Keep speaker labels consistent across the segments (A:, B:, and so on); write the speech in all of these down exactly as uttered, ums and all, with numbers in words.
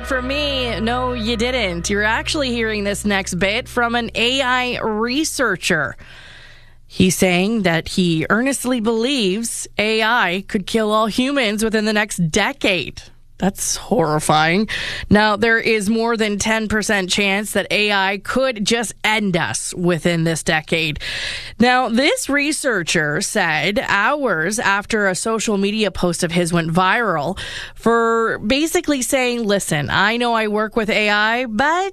A: heard from me. No, you didn't. You're actually hearing this next bit from an A I researcher. He's saying that he earnestly believes A I could kill all humans within the next decade. That's horrifying. Now, there is more than ten percent chance that A I could just end us within this decade. Now, this researcher said hours after a social media post of his went viral for basically saying, listen, I know I work with A I,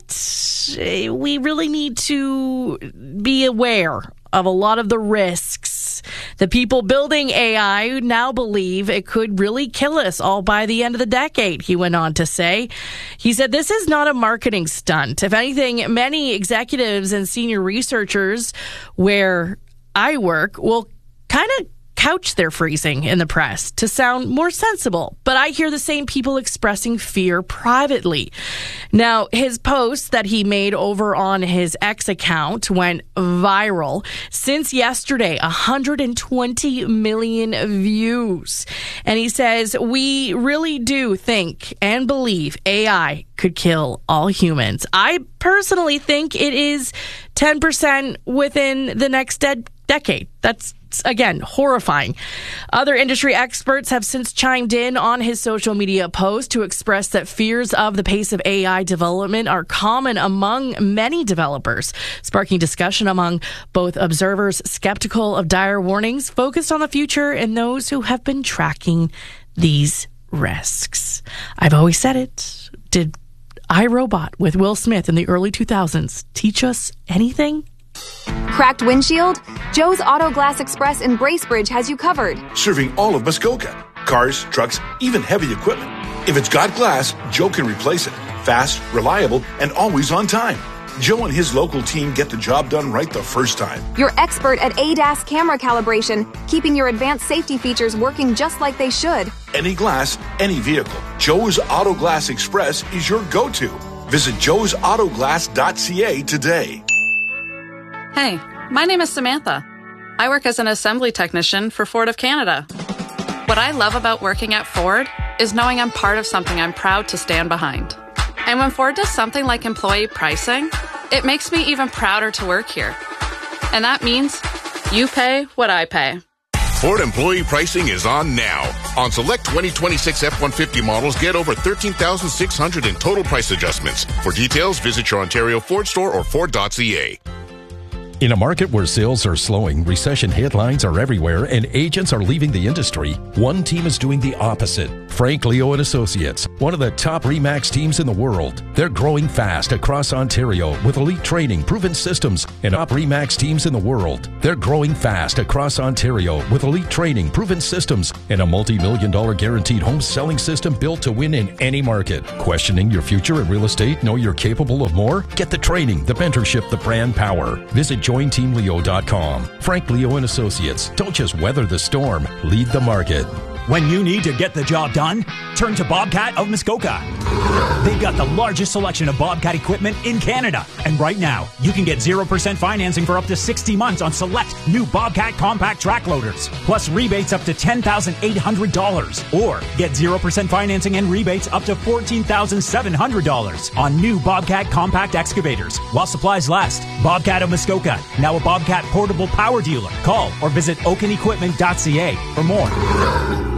A: but we really need to be aware of a lot of the risks. The people building A I now believe it could really kill us all by the end of the decade, he went on to say. He said, this is not a marketing stunt. If anything, many executives and senior researchers where I work will kind of couch their freezing in the press to sound more sensible. But I hear the same people expressing fear privately. Now, his post that he made over on his X account went viral. Since yesterday, one hundred twenty million views. And he says, we really do think and believe A I could kill all humans. I personally think it is ten percent within the next de- decade. That's again, horrifying. Other industry experts have since chimed in on his social media post to express that fears of the pace of A I development are common among many developers, sparking discussion among both observers skeptical of dire warnings focused on the future and those who have been tracking these risks. I've always said it. Did iRobot with Will Smith in the early two thousands teach us anything?
B: Cracked windshield? Joe's Auto Glass Express in Bracebridge has you covered.
C: Serving all of Muskoka. Cars, trucks, even heavy equipment. If it's got glass, Joe can replace it. Fast, reliable, and always on time. Joe and his local team get the job done right the first time.
B: You're expert at A D A S camera calibration, keeping your advanced safety features working just like they should.
C: Any glass, any vehicle. Joe's Auto Glass Express is your go-to. Visit joes auto glass dot c a today.
D: Hey, my name is Samantha. I work as an assembly technician for Ford of Canada. What I love about working at Ford is knowing I'm part of something I'm proud to stand behind. And when Ford does something like employee pricing, it makes me even prouder to work here. And that means you pay what I pay.
E: Ford employee pricing is on now. On select twenty twenty-six F one fifty models, get over thirteen thousand six hundred dollars in total price adjustments. For details, visit your Ontario Ford store or Ford dot c a.
F: In a market where sales are slowing, recession headlines are everywhere, and agents are leaving the industry, one team is doing the opposite. Frank Leo and Associates, one of the top RE/MAX teams in the world. They're growing fast across Ontario with elite training, proven systems, and top RE/MAX teams in the world. They're growing fast across Ontario with elite training, proven systems, and a multi-million dollar guaranteed home selling system built to win in any market. Questioning your future in real estate? Know you're capable of more? Get the training, the mentorship, the brand power. Visit join team leo dot com. Frank Leo and Associates. Don't just weather the storm, lead the market.
G: When you need to get the job done, turn to Bobcat of Muskoka. They've got the largest selection of Bobcat equipment in Canada. And right now, you can get zero percent financing for up to sixty months on select new Bobcat compact track loaders, plus rebates up to ten thousand eight hundred dollars. Or get zero percent financing and rebates up to fourteen thousand seven hundred dollars on new Bobcat compact excavators while supplies last. Bobcat of Muskoka, now a Bobcat portable power dealer. Call or visit oaken equipment dot c a for more.